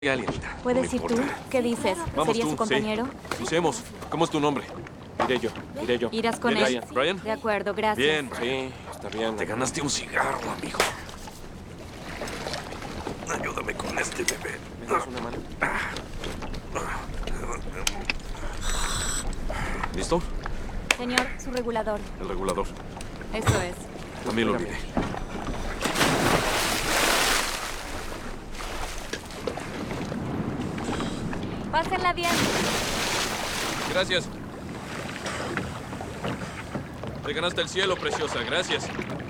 Alienita. ¿Puedes ir tú? ¿Qué dices? Vamos ¿Sería tú, su compañero? Sí. Usemos. ¿Cómo es tu nombre? Iré yo. ¿Irás con Bien, él? Ryan. De acuerdo, gracias. Bien. Sí, está bien. Te ganaste un cigarro, amigo. Ayúdame con este bebé. ¿Me das una mano? ¿Listo? Señor, su regulador. El regulador. Eso es. También lo olvidé. Pásenla bien. Gracias. Te ganaste el cielo, preciosa. Gracias.